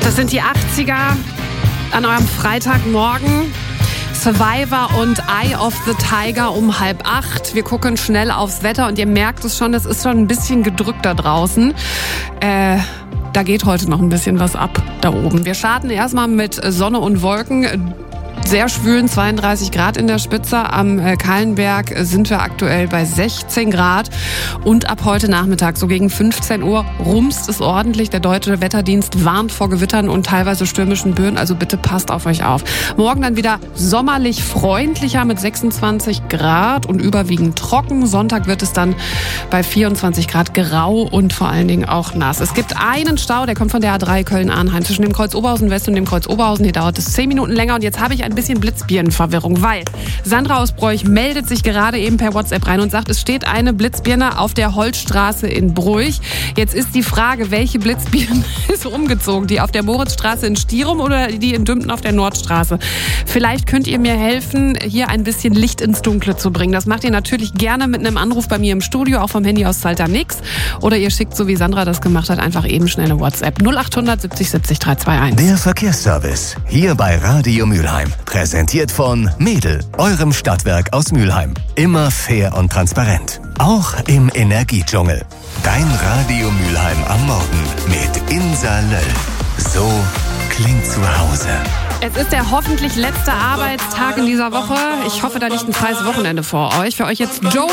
Das sind die 80er an eurem Freitagmorgen. Survivor und Eye of the Tiger um 7:30. Wir gucken schnell aufs Wetter und ihr merkt es schon, es ist schon ein bisschen gedrückt da draußen. Da geht heute noch ein bisschen was ab da oben. Wir starten erstmal mit Sonne und Wolken. Sehr schwülen, 32 Grad in der Spitze. Am Kahlenberg sind wir aktuell bei 16 Grad. Und ab heute Nachmittag, so gegen 15 Uhr, rumst es ordentlich. Der Deutsche Wetterdienst warnt vor Gewittern und teilweise stürmischen Böen. Also bitte passt auf euch auf. Morgen dann wieder sommerlich freundlicher mit 26 Grad und überwiegend trocken. Sonntag wird es dann bei 24 Grad grau und vor allen Dingen auch nass. Es gibt einen Stau, der kommt von der A3 Köln-Arnheim zwischen dem Kreuz Oberhausen West und dem Kreuz Oberhausen. Hier dauert es 10 Minuten länger. Und jetzt habe ich ein bisschen Blitzbirnenverwirrung, weil Sandra aus Broich meldet sich gerade eben per WhatsApp rein und sagt, es steht eine Blitzbirne auf der Holzstraße in Broich. Jetzt ist die Frage, welche Blitzbirne ist umgezogen? Die auf der Moritzstraße in Stierum oder die in Dümpen auf der Nordstraße? Vielleicht könnt ihr mir helfen, hier ein bisschen Licht ins Dunkle zu bringen. Das macht ihr natürlich gerne mit einem Anruf bei mir im Studio, auch vom Handy aus zahlt da nix. Oder ihr schickt, so wie Sandra das gemacht hat, einfach eben schnell eine WhatsApp. 0800 70 70 321. Der Verkehrsservice, hier bei Radio Mülheim. Präsentiert von Mädel, eurem Stadtwerk aus Mülheim. Immer fair und transparent. Auch im Energiedschungel. Dein Radio Mülheim am Morgen mit Insa Löll. So klingt zu Hause. Es ist der hoffentlich letzte Arbeitstag in dieser Woche. Ich hoffe, da liegt ein freies Wochenende vor euch. Für euch jetzt Joe